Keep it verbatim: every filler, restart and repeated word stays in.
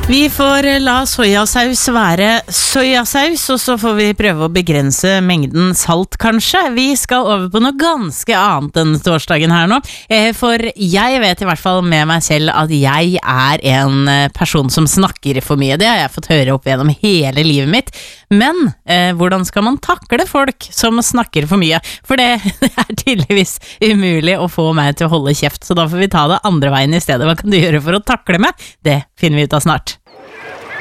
Vi får la sojasaus være sojasaus, og så får vi prøve å begrense mengden salt, kanskje. Vi skal over på noe ganske annet enn torsdagen her nå, for jeg vet i hvert fall med meg selv at jeg er en person som snakker for mye. Det har jeg fått høre opp gjennom hele livet mitt. Men eh, hvordan skal man takle folk som snakker for mye? For det er tydeligvis umulig å få meg til å holde kjeft, så da får vi ta det andre veien i stedet. Hva kan du gjøre for å takle meg? Det finner vi ut av snart.